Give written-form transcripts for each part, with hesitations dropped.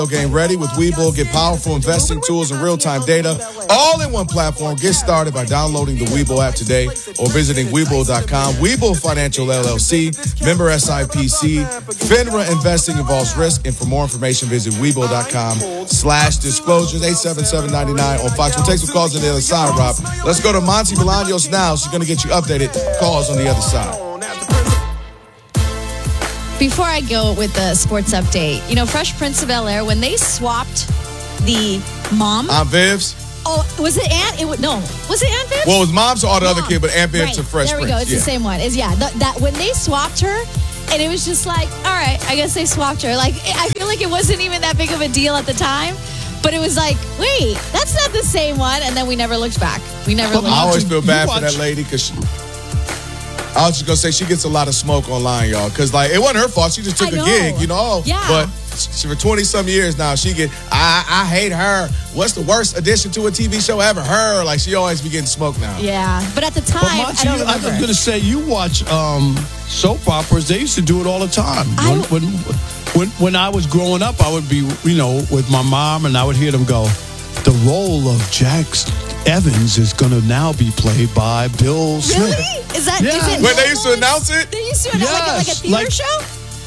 Game ready with Webull. Get powerful investing tools and real-time data all in one platform. Get started by downloading the Webull app today or visiting Webull.com. Webull Financial LLC, member SIPC. FINRA investing involves risk, and for more information, visit Webull.com/disclosures. 877-99 on Fox. We'll take some calls on the other side, Rob. Let's go to Monty Bolaños now. She's going to get you updated calls on the other side. Before I go with the sports update, Fresh Prince of Bel-Air, when they swapped the mom. Aunt Viv's? Oh, was it Aunt? No. Was it Aunt Viv's? Well, it was Mom's or all the other kid, but Aunt Viv's and Fresh Prince. There we go. It's the same one. That when they swapped her, and it was just like, all right, I guess they swapped her. Like, I feel like it wasn't even that big of a deal at the time. But it was like, wait, that's not the same one. And then we never looked back. I always feel bad for that lady because I was just going to say she gets a lot of smoke online, y'all. Because, it wasn't her fault. She just took a gig, Yeah. But for 20-some years now, I hate her. What's the worst addition to a TV show ever? Her. She always be getting smoked now. Yeah. But at the time, I don't remember. I was going to say, you watch soap operas. They used to do it all the time. When I was growing up, I would be, with my mom, and I would hear them go, the role of Jack Evans is going to now be played by Bill Smith. Really? Is it? When they used to announce it? They used to announce like a theater show?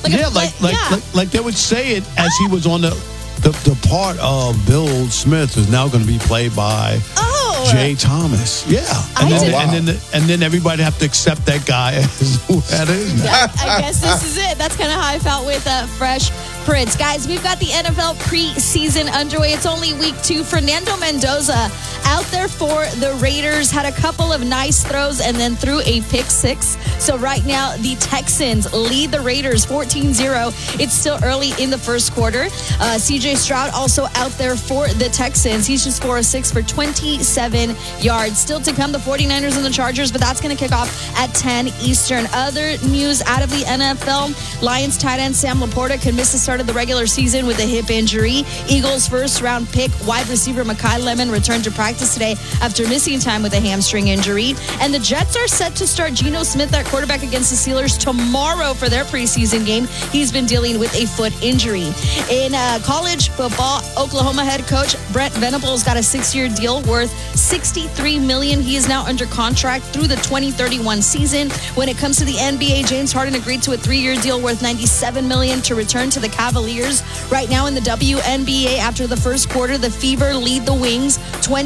Like they would say it as he was on the part of Bill Smith is now going to be played by Jay Thomas. Yeah. And then everybody have to accept that guy as who that is. Yeah, I guess this is it. That's kind of how I felt with Fresh Prince. Guys, we've got the NFL preseason underway. It's only week 2. Fernando Mendoza out there for the Raiders. Had a couple of nice throws and then threw a pick 6. So right now, the Texans lead the Raiders 14-0. It's still early in the first quarter. C.J. Stroud also out there for the Texans. He's just 4 of 6 for 27 yards. Still to come, the 49ers and the Chargers, but that's going to kick off at 10 Eastern. Other news out of the NFL, Lions tight end Sam Laporta could miss the start of the regular season with a hip injury. Eagles first-round pick wide receiver Mekhi Lemon returned to practice today after missing time with a hamstring injury. And the Jets are set to start Geno Smith at quarterback against the Steelers tomorrow for their preseason game. He's been dealing with a foot injury. In college football, Oklahoma head coach Brent Venables got a 6-year deal worth $63 million. He is now under contract through the 2031 season. When it comes to the NBA, James Harden agreed to a 3-year deal worth $97 million to return to the Cavaliers. Right now in the WNBA, after the first quarter, the Fever lead the Wings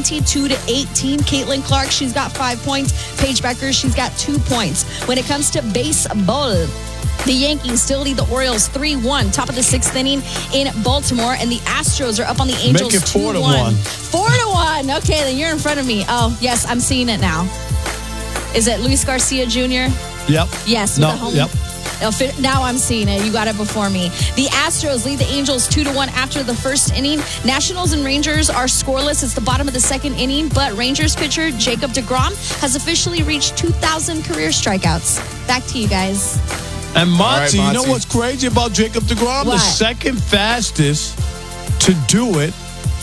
22-18. Caitlin Clark, she's got 5 points. Paige Becker, she's got 2 points. When it comes to baseball, the Yankees still lead the Orioles 3-1, top of the 6th inning in Baltimore, and the Astros are up on the Angels 2-1. 4-1. Okay, then you're in front of me. Oh, yes, I'm seeing it now. Is it Luis Garcia Jr.? Yep. Yes. Yep. Now I'm seeing it. You got it before me. The Astros lead the Angels 2-1 after the first inning. Nationals and Rangers are scoreless. It's the bottom of the second inning, but Rangers pitcher Jacob deGrom has officially reached 2,000 career strikeouts. Back to you guys. And Monty, you know what's crazy about Jacob deGrom? What? The second fastest to do it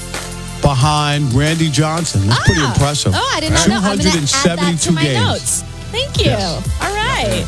behind Randy Johnson. That's pretty impressive. Oh, I did not know. I'm going to add that to my games. notes. Thank you. Yes. All right.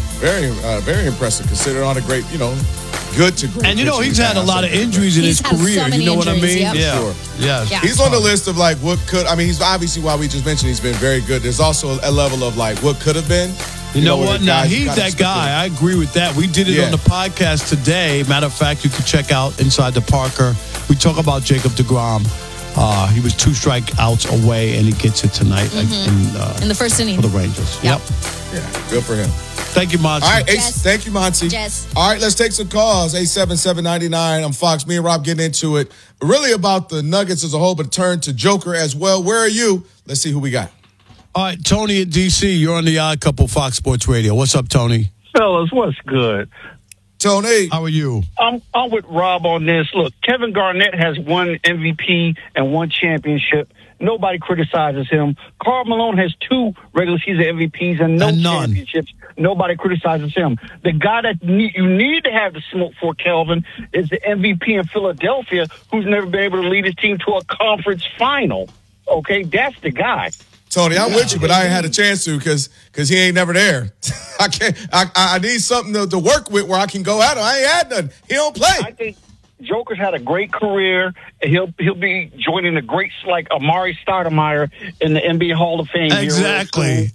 Very impressive, considering all the great, good to great. And he's had a lot of injuries in his career. So you know what I mean? Yep. Yeah. Sure. Yes. Yeah. He's on the list of what could. I mean, he's obviously why we just mentioned he's been very good. There's also a level of what could have been. You know what? Now, he's that guy. I agree with that. We did it on the podcast today. Matter of fact, you can check out Inside the Parker. We talk about Jacob deGrom. He was 2 strikeouts away, and he gets it tonight in the first inning for the Rangers. Yep. Yeah, good for him. Thank you, Monty. All right, thank you, Monty. Yes. All right, let's take some calls. 877-99. I'm Fox. Me and Rob getting into it. Really about the Nuggets as a whole, but turn to Joker as well. Where are you? Let's see who we got. All right, Tony at D.C., you're on the Odd Couple Fox Sports Radio. What's up, Tony? Fellas, what's good? Tony. How are you? I'm with Rob on this. Look, Kevin Garnett has 1 MVP and 1 championship. Nobody criticizes him. Karl Malone has 2 regular season MVPs and none championships. Nobody criticizes him. The guy that you need to have the smoke for, Kelvin, is the MVP in Philadelphia, who's never been able to lead his team to a conference final. Okay, that's the guy. Tony, I'm with you, but I ain't had a chance to because he ain't never there. I need something to work with where I can go at him. I ain't had nothing. He don't play. Joker's had a great career. He'll be joining the greats like Amari Stoudemire in the NBA Hall of Fame. Exactly.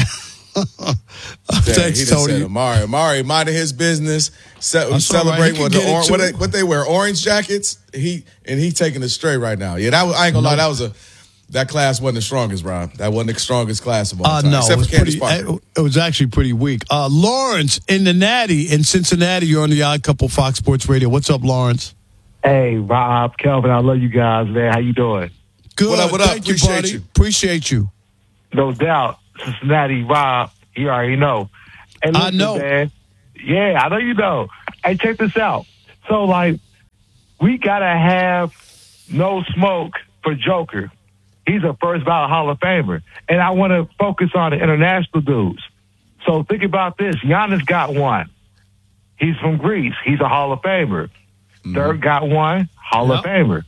Thanks, Tony. Amari minding his business, celebrating what they wear, orange jackets. He taking it straight right now. Yeah, I ain't gonna lie, that class wasn't the strongest, Rob. That wasn't the strongest class of all time. No, it was actually pretty weak. Lawrence in the Natty in Cincinnati. You're on the Odd Couple Fox Sports Radio. What's up, Lawrence? Hey, Rob, Kelvin, I love you guys, man. How you doing? Good. What up? Thank you, buddy. Appreciate you. No doubt. Cincinnati, Rob, you already know. Hey, listen, I know. Man. Yeah, I know you know. Hey, check this out. So, we got to have no smoke for Joker. He's a first ballot Hall of Famer. And I want to focus on the international dudes. So think about this. Giannis got one. He's from Greece. He's a Hall of Famer. Dirk got one. Hall of Famer.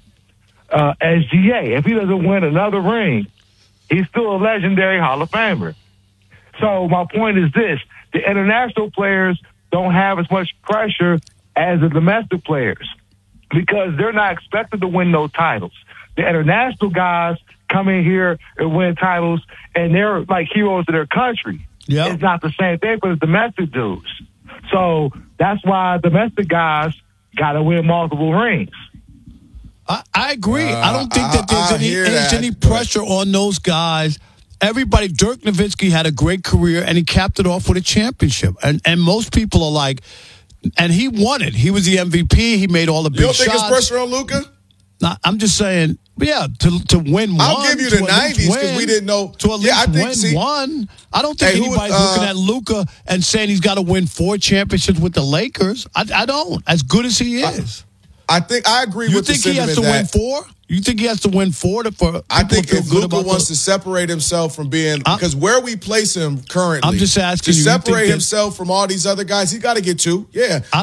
SGA, if he doesn't win another ring, he's still a legendary Hall of Famer. So my point is this. The international players don't have as much pressure as the domestic players because they're not expected to win no titles. The international guys come in here and win titles, and they're like heroes of their country. Yep. It's not the same thing for the domestic dudes. So that's why domestic guys got to win multiple rings. I agree. I don't think that there's any pressure on those guys. Everybody, Dirk Nowitzki had a great career, and he capped it off with a championship. And most people are like, and he won it. He was the MVP. He made all the big shots. You don't think it's pressure on Luka? No, I'm just saying, yeah, to win one. I'll give you the 90s because we didn't know. To at least win one. I don't think anybody's looking at Luka and saying he's got to win 4 championships with the Lakers. I don't. As good as he is. I think I agree with the sentiment. You think he has to win 4? You think he has to win 4 for I think if Luka wants to separate himself from being because where we place him currently, I'm just asking to separate himself from all these other guys, he got to get 2. Yeah, I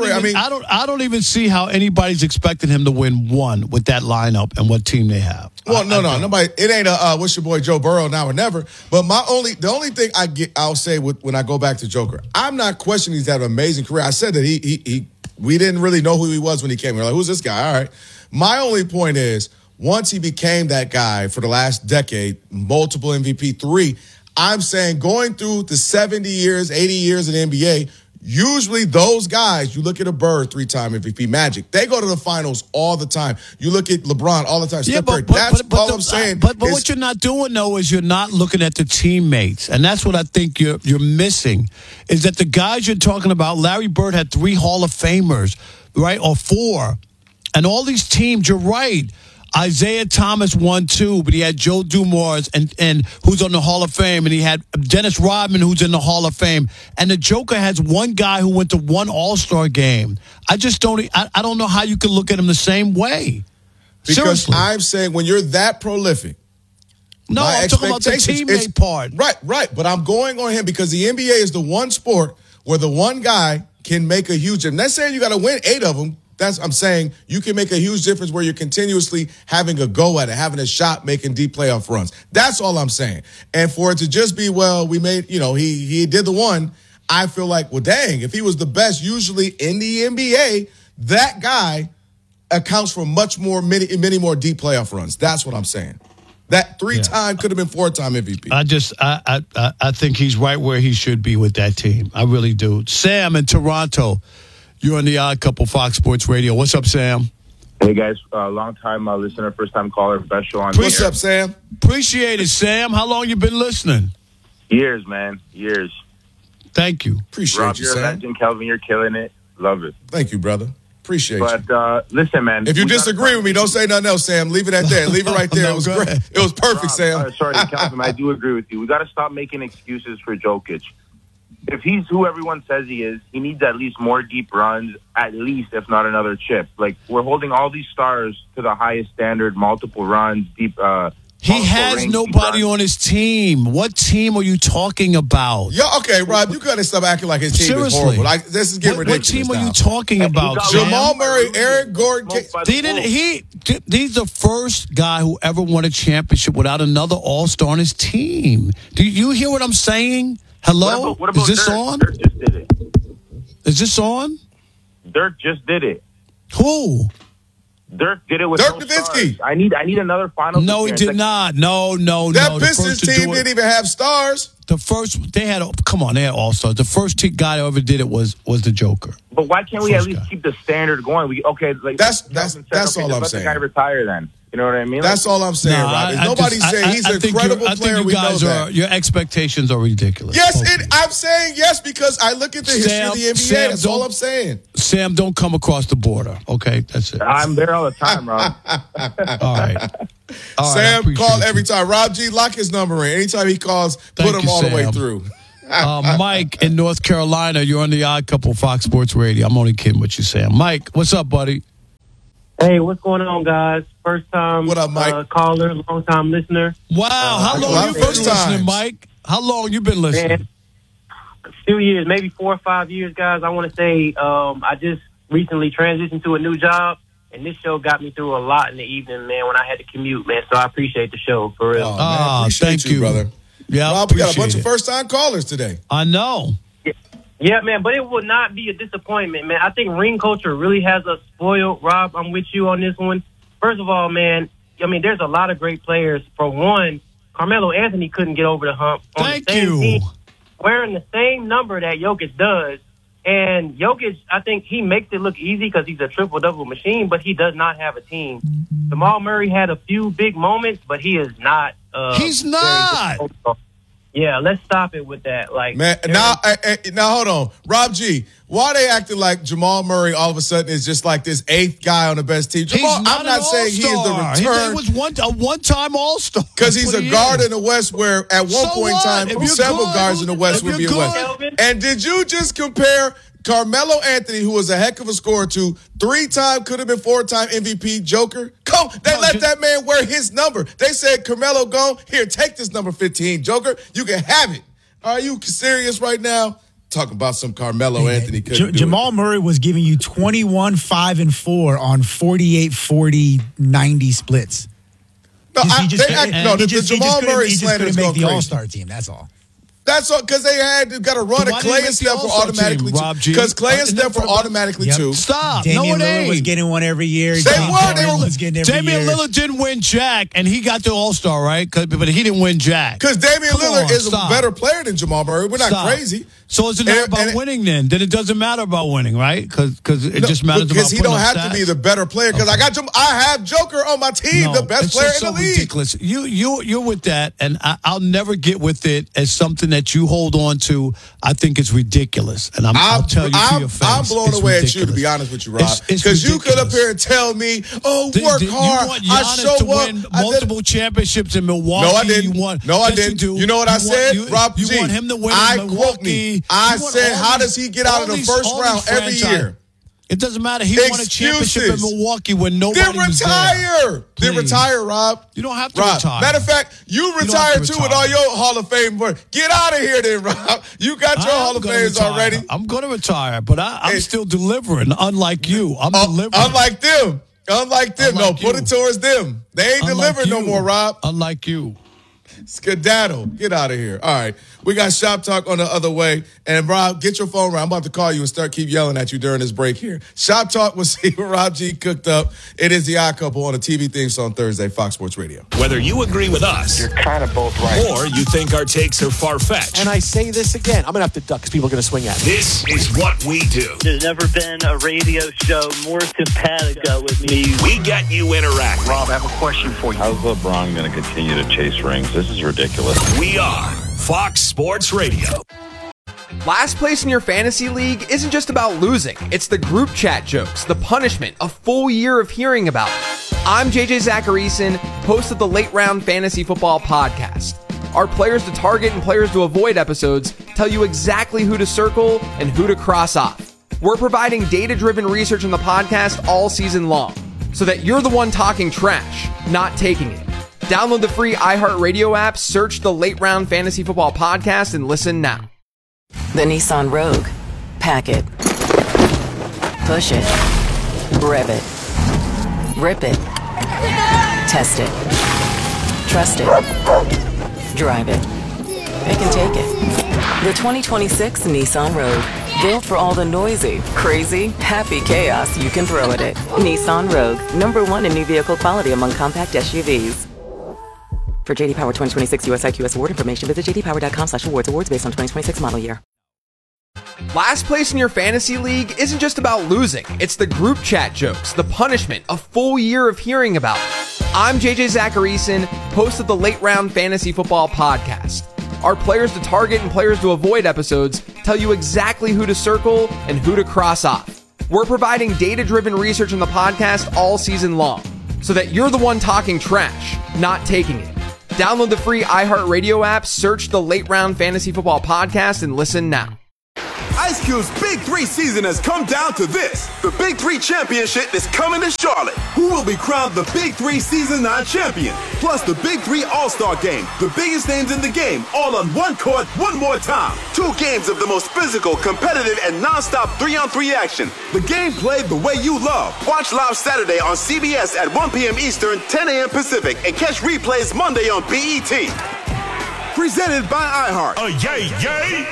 don't even see how anybody's expecting him to win 1 with that lineup and what team they have. Well, nobody. It ain't what's your boy Joe Burrow now or never. But the only thing I'll say when I go back to Joker, I'm not questioning he's had an amazing career. I said that we didn't really know who he was when he came. We're like, who's this guy? All right. My only point is, once he became that guy for the last decade, multiple MVP, 3, I'm saying going through the 70 years, 80 years in the NBA, usually those guys, you look at a Bird, 3-time MVP, Magic, they go to the finals all the time. You look at LeBron all the time. Yeah, I'm saying. But what you're not doing, though, is you're not looking at the teammates. And that's what I think you're missing, is that the guys you're talking about, Larry Bird had 3 Hall of Famers, right, or 4. And all these teams, you're right. Isaiah Thomas won 2, but he had Joe Dumars and who's on the Hall of Fame, and he had Dennis Rodman who's in the Hall of Fame. And the Joker has one guy who went to 1 All-Star game. I don't know how you can look at him the same way. Because Seriously. I'm saying when you're that prolific. No, I'm talking about the teammate part. Right. But I'm going on him because the NBA is the one sport where the one guy can make a huge difference. Let's say you got to win 8 of them. I'm saying you can make a huge difference where you're continuously having a go at it, having a shot, making deep playoff runs. That's all I'm saying. And for it to just be, we made, he did the one, I feel like, well, dang, if he was the best usually in the NBA, that guy accounts for many more deep playoff runs. That's what I'm saying. That 3-time could have been 4-time MVP. I think he's right where he should be with that team. I really do. Sam in Toronto. You're on the Odd Couple Fox Sports Radio. What's up, Sam? Hey, guys. Long-time listener, first-time caller. Best show on What's up, Sam? Appreciate it, Sam. How long you been listening? Years, man. Years. Thank you. Appreciate Rob, you, you're Sam. a legend. Kelvin, you're killing it. Love it. Thank you, brother. Appreciate you. But listen, man. If you disagree with me, don't say nothing else, Sam. Leave it at that. Leave it right there. It was great. It was perfect, Sam. Sorry, Kelvin. I do agree with you. We got to stop making excuses for Jokic. If he's who everyone says he is, he needs at least more deep runs, at least, if not another chip. Like, we're holding all these stars to the highest standard, multiple runs, deep. He has nobody on his team. What team are you talking about? Yeah, okay, Rob, you got to stop acting like his team is horrible. This is getting ridiculous. What team are you talking about? Jamal Murray, Eric Gordon. He's the first guy who ever won a championship without another All-Star on his team. Do you hear what I'm saying? Hello? What about Is this Dirk? on? Dirk just did it. Is this on? Dirk just did it. Who? Dirk did it with Dirk no Nowitzki. stars. I need another finals. No, he did not. No. That Pistons team didn't even have stars. The first they had all-stars. The first guy that ever did it was the Joker. But why can't we at least keep the standard going? That's all I'm saying. Let the guy retire then. You know what I mean? That's all I'm saying, Rob. Nobody's saying he's an incredible player. We know that. Your expectations are ridiculous. Yes, I'm saying yes because I look at the history of the NBA. That's all I'm saying. Sam, don't come across the border. Okay, that's it. I'm there all the time, Rob. All right. Sam, call every time. Rob G, lock his number in. Anytime he calls, put him all the way through. Mike in North Carolina, you're on the Odd Couple Fox Sports Radio. I'm only kidding with you, Sam. Mike, what's up, buddy? Hey, what's going on, guys? First time what up, Mike? Caller, long time listener. Wow, how long you been listening, Mike? How long you been listening? Man, a few years, maybe 4 or 5 years, guys. I want to say I just recently transitioned to a new job, and this show got me through a lot in the evening, man, when I had to commute, man. So I appreciate the show, for real. Thank you, brother. Yeah, Rob, we got a bunch of first-time callers today. I know. Yeah, man, but it will not be a disappointment, man. I think ring culture really has us spoiled. Rob, I'm with you on this one. First of all, man, I mean, there's a lot of great players. For one, Carmelo Anthony couldn't get over the hump. Thank you. Wearing the same number that Jokic does. And Jokic, I think he makes it look easy because he's a triple-double machine, but he does not have a team. Jamal Murray had a few big moments, but he is not. He's not. Yeah, let's stop it with that. Like, man, now hold on, Rob G. Why they acting like Jamal Murray all of a sudden is just like this eighth guy on the best team? Jamal, I'm not saying he is the return. He was a one-time All-Star because he's a guard in the West. Where at one point in time, several guards in the West would be a West. And did you just compare Carmelo Anthony, who was a heck of a scorer, to 3-time, could have been 4-time MVP Joker? They let that man wear his number. They said, Carmelo, go here, take this number 15, Joker. You can have it. Are you serious right now? Talking about some Carmelo Anthony. Jamal Murray was giving you 21, 5, and 4 on 48, 40, 90 splits. The Jamal Murray slander is going crazy. The All-Star team, that's all. That's all because they got to run a Clay and Steph were automatically because Clay and Steph were automatically two. Stop. Damian Lillard was getting one every year. They were getting every Damian Lillard didn't win Jack, and he got the All-Star, right? But he didn't win Jack. Because Damian Lillard is a better player than Jamal Murray. We're not crazy. So it's not about winning then. Then it doesn't matter about winning, right? Because it just matters about because he don't have to be the better player. Because I have Joker on my team, the best player in the league. Ridiculous. You're with that, and I'll never get with it as something that you hold on to. I think it's ridiculous, and I'll tell you to your face. I'm blown away at you, to be honest with you, Rob. Because you could up here and tell me, work hard. You want Giannis to win multiple championships in Milwaukee. No, I didn't. I didn't. You know what I said, Rob G? You want him to win in Milwaukee. I said, how does he get out of the first round every year? It doesn't matter. He won a championship in Milwaukee when nobody was there. Then retire, Rob. You don't have to retire. Matter of fact, you retire too with all your Hall of Fame work. Get out of here then, Rob. You got your Hall of Fames already. I'm going to retire, but I'm still delivering, unlike you. I'm delivering. Unlike them. No, put it towards them. They ain't delivering no more, Rob. Unlike you. Skedaddle. Get out of here. All right. We got Shop Talk on the other way. And, Rob, get your phone around. I'm about to call you and keep yelling at you during this break here. Shop Talk, we'll see what Rob G cooked up. It is the Odd Couple on the TV theme song Thursday, Fox Sports Radio. Whether you agree with us, you're kind of both right, or you think our takes are far-fetched. And I say this again, I'm going to have to duck because people are going to swing at me. This is what we do. There's never been a radio show more simpatico with me. We get you interact. Rob, I have a question for you. How's LeBron going to continue to chase rings? This is ridiculous. We are Fox Sports Radio. Last place in your fantasy league isn't just about losing. It's the group chat jokes, the punishment, a full year of hearing about it. I'm JJ Zacharyson, host of the Late Round Fantasy Football Podcast. Our players to target and players to avoid episodes tell you exactly who to circle and who to cross off. We're providing data-driven research on the podcast all season long, so that you're the one talking trash, not taking it. Download the free iHeartRadio app, search the Late Round Fantasy Football Podcast, and listen now. The Nissan Rogue. Pack it. Push it. Rev it. Rip it. Test it. Trust it. Drive it. It can take it. The 2026 Nissan Rogue. Built for all the noisy, crazy, happy chaos you can throw at it. Nissan Rogue, #1 in new vehicle quality among compact SUVs. For JD Power 2026 US IQS award information, visit jdpower.com/awards. Awards based on 2026 model year. Last place in your fantasy league isn't just about losing. It's the group chat jokes, the punishment, a full year of hearing about it. I'm JJ Zacharyson, host of the Late Round Fantasy Football Podcast. Our players to target and players to avoid episodes tell you exactly who to circle and who to cross off. We're providing data-driven research in the podcast all season long, so that you're the one talking trash, not taking it. Download the free iHeartRadio app, search the Late Round Fantasy Football Podcast, and listen now. Ice Cube's Big 3 season has come down to this. The Big 3 Championship is coming to Charlotte. Who will be crowned the Big 3 Season 9 champion? Plus the Big 3 All-Star Game. The biggest names in the game, all on one court, one more time. 2 games of the most physical, competitive, and non-stop 3-on-3 action. The game played the way you love. Watch live Saturday on CBS at 1 p.m. Eastern, 10 a.m. Pacific, and catch replays Monday on BET. Presented by iHeart. Oh, yay, yay!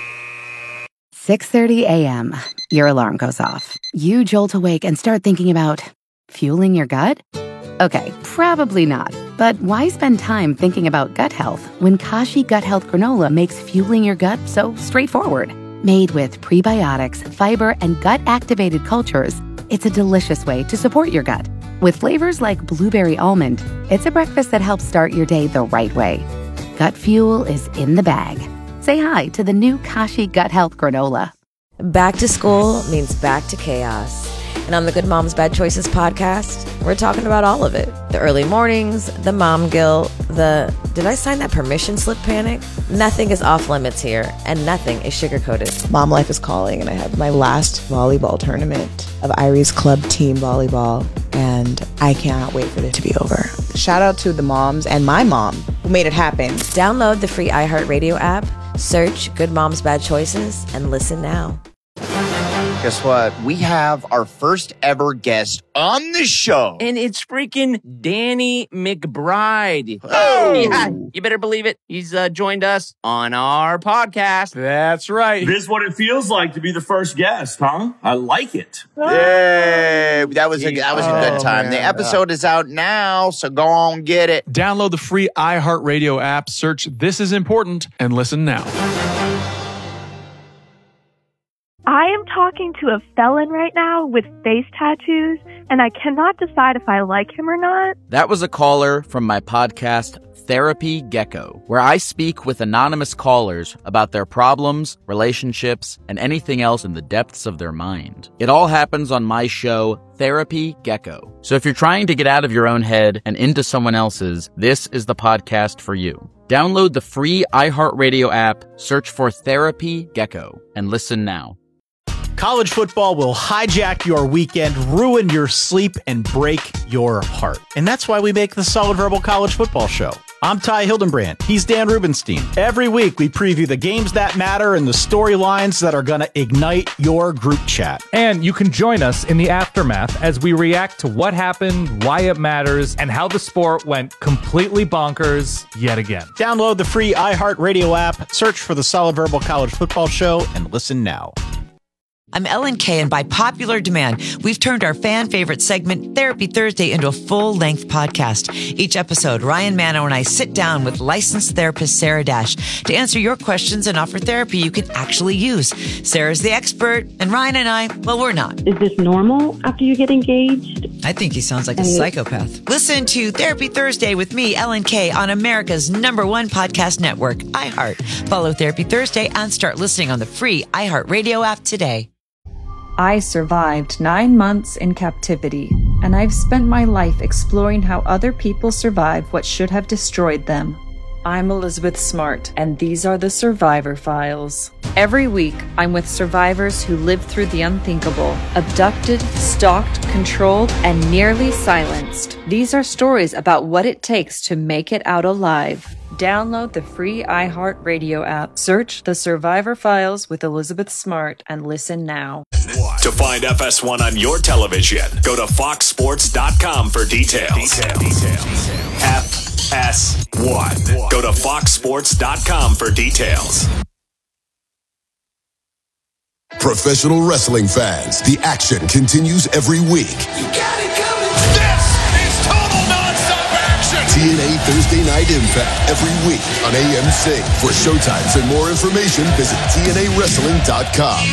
6:30 a.m. Your alarm goes off. You jolt awake and start thinking about fueling your gut? Okay, probably not. But why spend time thinking about gut health when Kashi Gut Health Granola makes fueling your gut so straightforward? Made with prebiotics, fiber, and gut-activated cultures, it's a delicious way to support your gut. With flavors like blueberry almond, it's a breakfast that helps start your day the right way. Gut fuel is in the bag. Say hi to the new Kashi Gut Health Granola. Back to school means back to chaos. And on the Good Moms Bad Choices podcast, we're talking about all of it. The early mornings, the mom guilt, the did I sign that permission slip panic? Nothing is off limits here, and nothing is sugar-coated. Mom life is calling, and I have my last volleyball tournament of Irie's club team volleyball, and I cannot wait for it to be over. Shout out to the moms and my mom who made it happen. Download the free iHeartRadio app, search Good Moms Bad Choices, and listen now. Guess what? We have our first ever guest on the show. And it's freaking Danny McBride. Oh! Yeah, you better believe it. He's joined us on our podcast. That's right. This is what it feels like to be the first guest, huh? I like it. Yay! That was a good time. Man. The episode is out now, so go on get it. Download the free iHeartRadio app, search This Is Important, and listen now. I am talking to a felon right now with face tattoos, and I cannot decide if I like him or not. That was a caller from my podcast, Therapy Gecko, where I speak with anonymous callers about their problems, relationships, and anything else in the depths of their mind. It all happens on my show, Therapy Gecko. So if you're trying to get out of your own head and into someone else's, this is the podcast for you. Download the free iHeartRadio app, search for Therapy Gecko, and listen now. College football will hijack your weekend, ruin your sleep, and break your heart. And that's why we make the Solid Verbal College Football Show. I'm Ty Hildenbrand. He's Dan Rubenstein. Every week, we preview the games that matter and the storylines that are going to ignite your group chat. And you can join us in the aftermath as we react to what happened, why it matters, and how the sport went completely bonkers yet again. Download the free iHeartRadio app, search for the Solid Verbal College Football Show, and listen now. I'm Ellen Kay, and by popular demand, we've turned our fan favorite segment, Therapy Thursday, into a full-length podcast. Each episode, Ryan Manno and I sit down with licensed therapist Sarah Dash to answer your questions and offer therapy you can actually use. Sarah's the expert, and Ryan and I, well, we're not. Is this normal after you get engaged? I think he sounds like a psychopath. Listen to Therapy Thursday with me, Ellen Kay, on America's #1 podcast network, iHeart. Follow Therapy Thursday and start listening on the free iHeartRadio app today. I survived 9 months in captivity, and I've spent my life exploring how other people survive what should have destroyed them. I'm Elizabeth Smart, and these are the Survivor Files. Every week, I'm with survivors who lived through the unthinkable, abducted, stalked, controlled, and nearly silenced. These are stories about what it takes to make it out alive. Download the free iHeartRadio app. Search The Survivor Files with Elizabeth Smart and listen now. To find FS1 on your television, go to foxsports.com for details. FS1. Go to foxsports.com for details. Professional wrestling fans, the action continues every week. You got it coming. This is total nonstop action. TNA Thursday Night Impact every week on AMC. For showtimes and more information, visit TNAWrestling.com.